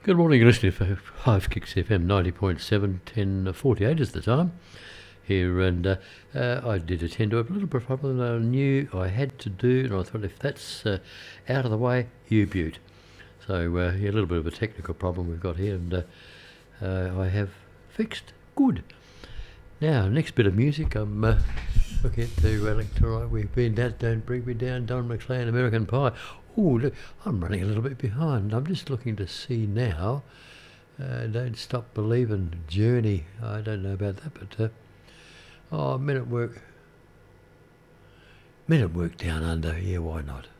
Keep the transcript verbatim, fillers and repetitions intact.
Good morning, you're listening to Hive Kicks F M ninety point seven, ten forty-eight is the time here, and uh, uh, I did attend to a little bit of problem that I knew I had to do, and I thought if that's uh, out of the way, you beaut. So uh, yeah, a little bit of a technical problem we've got here, and uh, uh, I have fixed. Good. Now, next bit of music, I'm uh, looking at the electoral. We've been that, Don't Bring Me Down, Don McLean, American Pie. Oh, look, I'm running a little bit behind. I'm just looking to see now. Uh, Don't Stop Believing, Journey. I don't know about that, but uh, oh, Men at Work. Men at Work Down Under. Yeah, why not?